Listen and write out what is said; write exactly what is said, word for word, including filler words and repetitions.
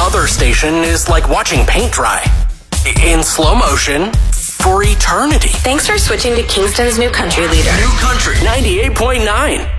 other station is like watching paint dry. In slow motion for eternity. Thanks for switching to Kingston's new country leader. New country ninety-eight point nine.